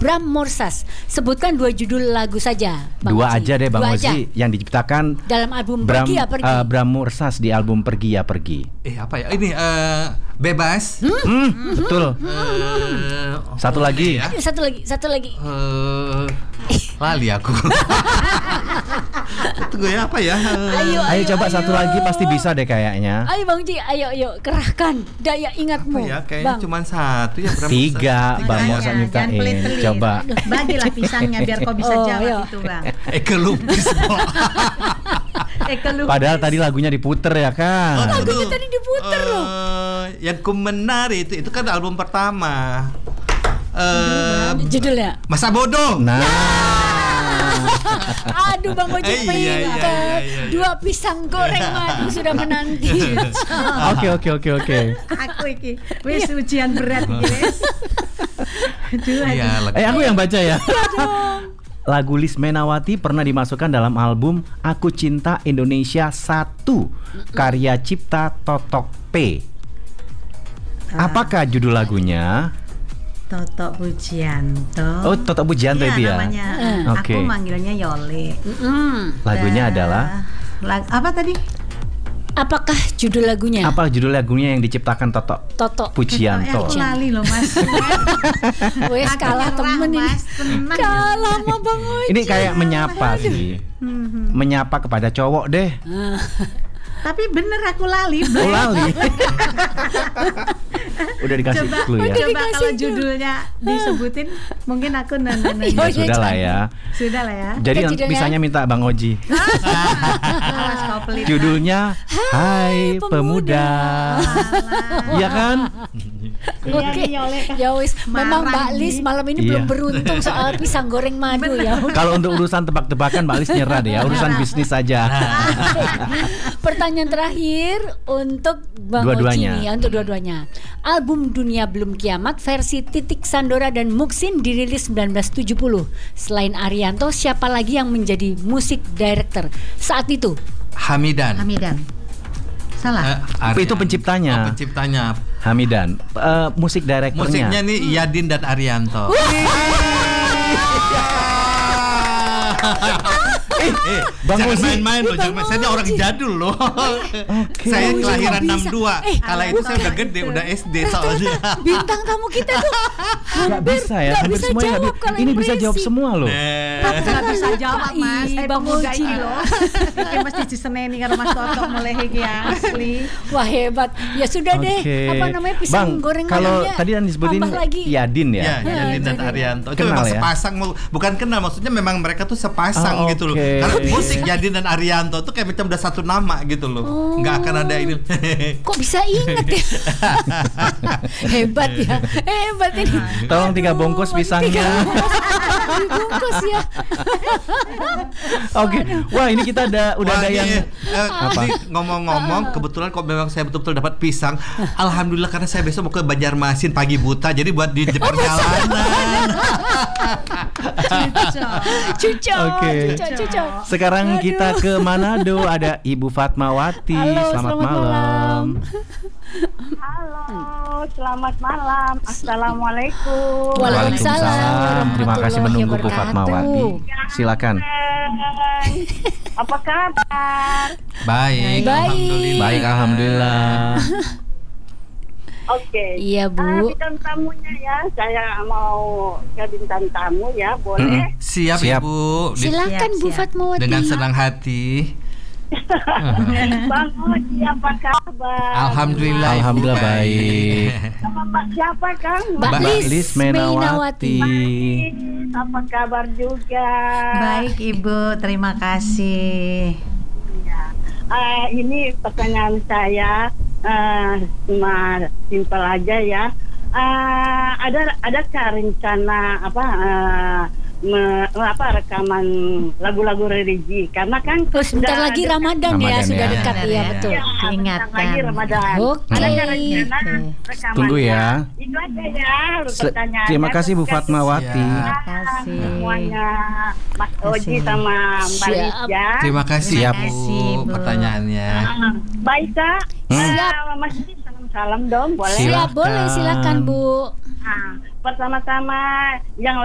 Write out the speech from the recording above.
Bram Morsas. Sebutkan 2 judul lagu saja, Bang Dua Oji. aja deh Bang Oji yang diciptakan dalam album Pergi Ya Pergi. Bram Morsas di album Pergi Ya Pergi. Apa ya? Ini Bebas. Betul. Satu lagi. Ya? Satu lagi. Lali aku. Tunggu ya, apa ya? Ayo coba satu lagi, pasti bisa deh kayaknya. Ayo Bang Oji, ayo kerahkan daya ingatmu. Apa ya? Kayaknya cuma satu ya. Tiga, Bang ya? Morsas nyiptain. Coba. Bagilah pisangnya biar kau bisa jawab itu, Bang. Kelupis. Padahal tadi lagunya diputer ya kan. Lagunya tadi diputer loh. Yang ku menari itu kan album pertama. Judulnya Masa Bodoh. Nah. Aduh Bang Oji pinter. 2 pisang goreng madu sudah menanti. Oke. Aku iki wis ujian berat iki wis. Aku yang baca ya. Lagu Lis Menawati pernah dimasukkan dalam album Aku Cinta Indonesia 1 karya cipta Totok P. Apakah judul lagunya? Totok Pujianto. Oh, Totok Pujianto itu ya. Namanya. Oke. Aku manggilnya Yole. Lagunya adalah apa tadi? Apakah judul lagunya? Apa judul lagunya yang diciptakan Totok Pujianto? Aku lali loh Mas. Wes kalah temen ini. Kalah sama Bang Oji. Ini kayak menyapa sih. Menyapa kepada cowok deh. Tapi bener aku lali. Oh, lali. Udah dikasih clue ya. Coba kalau judulnya disebutin mungkin aku nanya. Ya sudah lah ya. Sudah lah ya. Jadi bisanya minta Bang Oji. Judulnya Hai Pemuda. Iya kan? Oke. Ya wis, memang Mbak Lis malam ini belum beruntung soal pisang goreng madu ya. Kalau untuk urusan tebak-tebakan Mbak Lis nyerah deh ya, urusan bisnis saja. Pertanyaan terakhir untuk Bang Oji nih, untuk dua-duanya. Album Dunia Belum Kiamat versi Titik Sandora dan Muksin dirilis 1970. Selain Arianto, siapa lagi yang menjadi musik director saat itu? Hamidan. Salah. Itu penciptanya. Penciptanya. Hamidan. Musik direkturnya. Musiknya nih Yadin dan Arianto. Bang jangan Oji. main-main loh, jangan main. Saya orang jadul loh. Saya kelahiran 62. Kala itu saya udah gede, udah SD soalnya. Bintang tamu kita tuh Gak bisa ya, hampir semuanya ini bisa jawab semua loh. Gak bisa jawab Mas. Bang Oji loh. Iki mesti diseneni karo Mas Toto mulai iki ya asli. Wah hebat. Ya sudah deh. Apa namanya pisang goreng kalau tadi yang disebutin Yadin ya. Yadin dan Arianto. Itu Kenal memang ya? sepasang, bukan kenal, maksudnya memang mereka tuh sepasang gitu loh. Karena musik Yadin dan Arianto tuh kayak macam udah satu nama gitu loh. Nggak akan ada ini. Kok bisa inget ya? Hebat ya. Hebat ini. Tolong 3 bungkus pisangnya. Dibungkus ya. Oke. Wah, ini kita udah ada yang Jadi ngomong-ngomong, kebetulan kok memang saya betul-betul dapat pisang. Alhamdulillah, karena saya besok mau ke Banjarmasin pagi buta, jadi buat di perjalanan. Cucok. Oke. Sekarang kita ke Manado, ada Ibu Fatmawati. Halo, selamat malam. Halo, selamat malam. Assalamualaikum. Waalaikumsalam. Terima kasih menunggu Bu Fatmawati. Silakan. Apa kabar? Baik. Baik, alhamdulillah. Oke. Iya, Bu. Bintang tamunya ya, saya mau ke bintang tamu ya, boleh? Siap, Ibu. Silakan Bu Fatmawati. Dengan senang hati. Bang Oji, apa kabar? Alhamdulillah baik. Sama Mbak siapa Kang? Mbak Lis Menawati. Apa kabar juga? Baik Ibu, terima kasih. Ya. Ini pertanyaan saya cuma simpel aja ya. Adakah rencana rekaman lagu-lagu religi, karena kan sebentar lagi Ramadan ya, sudah dekat ya, betul. Ya, Ingatkan. lagi Ramadan. Oke. Adakah rencana rekaman? Tunggu ya. Itu aja ya pertanyaannya. Terima kasih Bu Fatmawati. Terima kasih. Semuanya Mas Oji sama Mbak Lis ya. Terima kasih ya, Terima kasih, Bu, Bu. pertanyaannya. Baik Kak. Siap. Mas Lis, salam dong boleh? Siap, boleh, silakan Bu. Pertama-tama yang